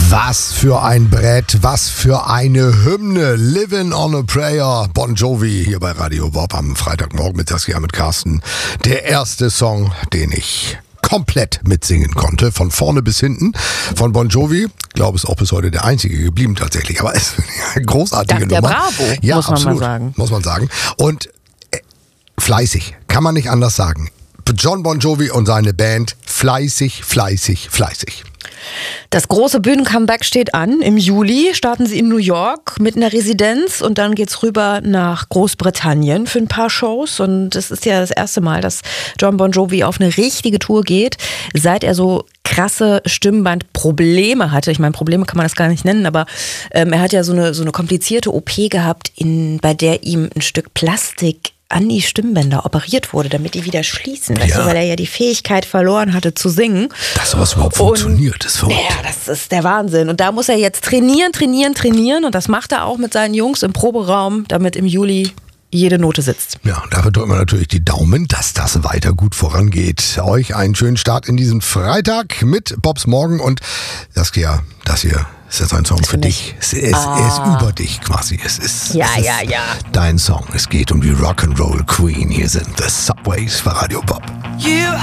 Was für ein Brett, was für eine Hymne. Living on a Prayer, Bon Jovi hier bei Radio Bob am Freitagmorgen mit Saskia, mit Carsten. Der erste Song, den ich komplett mitsingen konnte, von vorne bis hinten, von Bon Jovi. Ich glaube, es ist auch bis heute der einzige geblieben tatsächlich, aber es ist eine großartige Dank der Nummer. Bravo, Ja, muss man absolut, mal sagen. muss man sagen. Und fleißig, kann man nicht anders sagen. John Bon Jovi und seine Band, fleißig. Das große Bühnen-Comeback steht an. Im Juli starten sie in New York mit einer Residenz und dann geht's rüber nach Großbritannien für ein paar Shows. Und es ist ja das erste Mal, dass John Bon Jovi auf eine richtige Tour geht, seit er so krasse Stimmbandprobleme hatte. Ich meine, Probleme kann man das gar nicht nennen, aber er hat ja so eine komplizierte OP gehabt, bei der ihm ein Stück Plastik an die Stimmbänder operiert wurde, damit die wieder schließen, weißt du, weil er ja die Fähigkeit verloren hatte zu singen. Dass sowas überhaupt funktioniert, ist verrückt. Ja, das ist der Wahnsinn. Und da muss er jetzt trainieren und das macht er auch mit seinen Jungs im Proberaum, damit im Juli jede Note sitzt. Ja, dafür drücken wir natürlich die Daumen, dass das weiter gut vorangeht. Euch einen schönen Start in diesen Freitag mit Bobs Morgen und Saskia, das hier ist jetzt ein Song für dich. Er ist über dich quasi. Es ist dein Song. Es geht um die Rock'n'Roll Queen. Hier sind The Subways für Radio Bob.